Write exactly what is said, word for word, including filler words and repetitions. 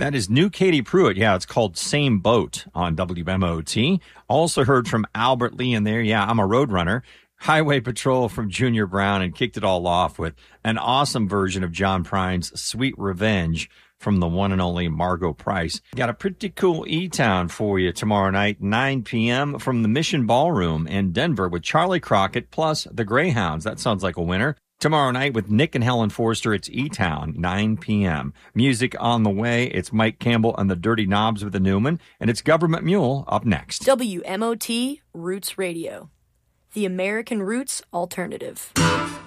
That is New Katie Pruitt. Yeah, it's called Same Boat on W M O T. Also heard from Albert Lee in there. Yeah, I'm a road runner. Highway Patrol from Junior Brown, and kicked it all off with an awesome version of John Prine's Sweet Revenge from the one and only Margo Price. Got a pretty cool E-Town for you tomorrow night, nine p.m. from the Mission Ballroom in Denver with Charlie Crockett plus the Greyhounds. That sounds like a winner. Tomorrow night with Nick and Helen Forster, it's E-Town, nine p.m. Music on the way. It's Mike Campbell and the Dirty Knobs with the Newman, and it's Government Mule up next. W M O T Roots Radio, the American Roots Alternative.